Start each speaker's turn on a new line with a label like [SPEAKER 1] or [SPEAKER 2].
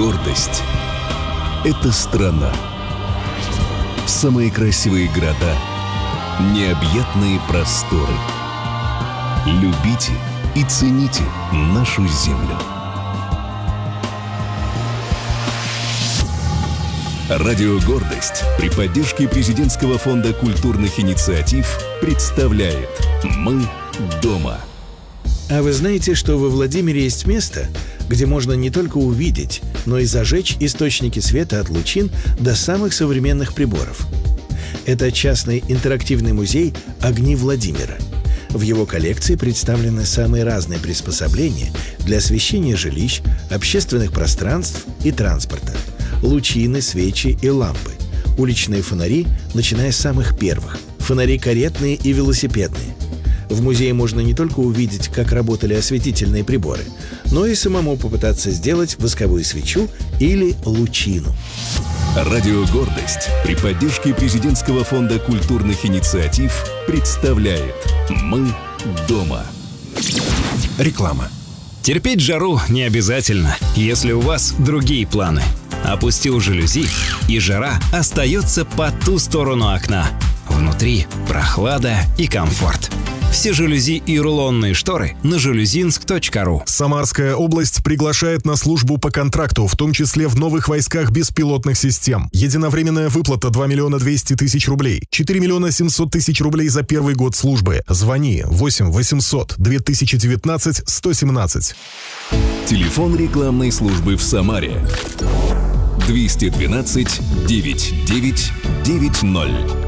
[SPEAKER 1] Гордость — это страна. Самые красивые города, необъятные просторы. Любите и цените нашу землю. Радио «Гордость» при поддержке Президентского фонда культурных инициатив представляет «Мы дома».
[SPEAKER 2] А вы знаете, что во Владимире есть место, где можно не только увидеть, но и зажечь источники света от лучин до самых современных приборов? Это частный интерактивный музей «Огни Владимира». В его коллекции представлены самые разные приспособления для освещения жилищ, общественных пространств и транспорта. Лучины, свечи и лампы. Уличные фонари, начиная с самых первых. Фонари каретные и велосипедные. В музее можно не только увидеть, как работали осветительные приборы, но и самому попытаться сделать восковую свечу или лучину.
[SPEAKER 1] Радио «Гордость» при поддержке Президентского фонда культурных инициатив представляет «Мы дома».
[SPEAKER 3] Реклама. Терпеть жару не обязательно, если у вас другие планы. Опустил жалюзи, и жара остается по ту сторону окна. Внутри прохлада и комфорт. Все жалюзи и рулонные шторы на жалюзинск.ру.
[SPEAKER 4] Самарская область приглашает на службу по контракту, в том числе в новых войсках беспилотных систем. Единовременная выплата 2 200 000 рублей, 4 700 000 рублей за первый год службы. Звони 8 800 2019 117.
[SPEAKER 1] Телефон рекламной службы в Самаре 212 9990.